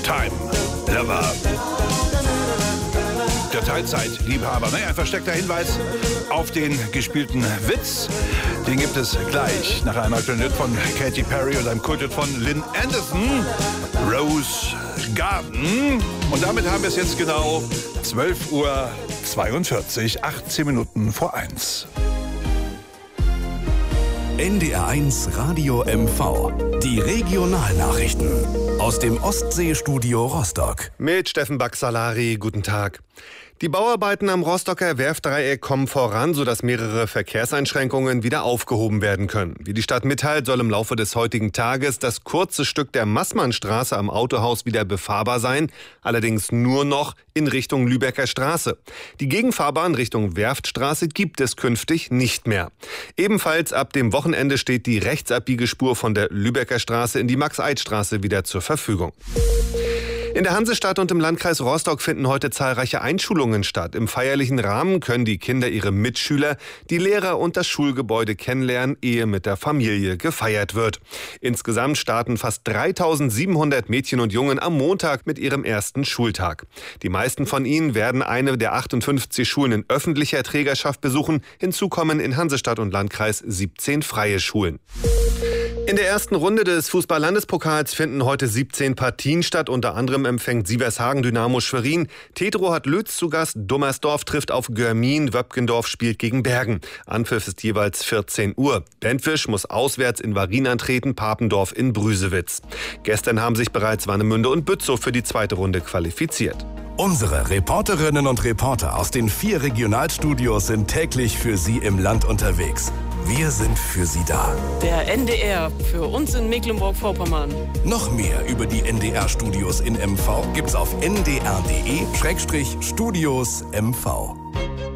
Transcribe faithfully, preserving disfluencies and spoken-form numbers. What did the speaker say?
Time Lover. Der Teilzeitliebhaber. Naja, ein versteckter Hinweis auf den gespielten Witz. Den gibt es gleich nach einem aktuellen Hit von Katy Perry und einem Kulthit von Lynn Anderson. Rose Garden. Und damit haben wir es jetzt genau zwölf Uhr zweiundvierzig, achtzehn Minuten vor eins. N D R eins Radio M V. Die Regionalnachrichten aus dem Ostseestudio Rostock. Mit Steffen Baxalari, guten Tag. Die Bauarbeiten am Rostocker Werftdreieck kommen voran, sodass mehrere Verkehrseinschränkungen wieder aufgehoben werden können. Wie die Stadt mitteilt, soll im Laufe des heutigen Tages das kurze Stück der Maßmannstraße am Autohaus wieder befahrbar sein, allerdings nur noch in Richtung Lübecker Straße. Die Gegenfahrbahn Richtung Werftstraße gibt es künftig nicht mehr. Ebenfalls ab dem Wochenende steht die Rechtsabbiegesspur von der Lübecker Straße in die Max-Eid-Straße wieder zur Verfügung. In der Hansestadt und im Landkreis Rostock finden heute zahlreiche Einschulungen statt. Im feierlichen Rahmen können die Kinder ihre Mitschüler, die Lehrer und das Schulgebäude kennenlernen, ehe mit der Familie gefeiert wird. Insgesamt starten fast dreitausendsiebenhundert Mädchen und Jungen am Montag mit ihrem ersten Schultag. Die meisten von ihnen werden eine der achtundfünfzig Schulen in öffentlicher Trägerschaft besuchen. Hinzu kommen in Hansestadt und Landkreis siebzehn freie Schulen. In der ersten Runde des Fußball-Landespokals finden heute siebzehn Partien statt. Unter anderem empfängt Sievershagen Dynamo Schwerin. Tetro hat Lötz zu Gast. Dummersdorf trifft auf Görmin. Wöpkendorf spielt gegen Bergen. Anpfiff ist jeweils vierzehn Uhr. Bentwisch muss auswärts in Warin antreten. Papendorf in Brüsewitz. Gestern haben sich bereits Warnemünde und Bützow für die zweite Runde qualifiziert. Unsere Reporterinnen und Reporter aus den vier Regionalstudios sind täglich für Sie im Land unterwegs. Wir sind für Sie da. Der N D R für uns in Mecklenburg-Vorpommern. Noch mehr über die N D R-Studios in M V gibt's auf n d r punkt d e Studios M V.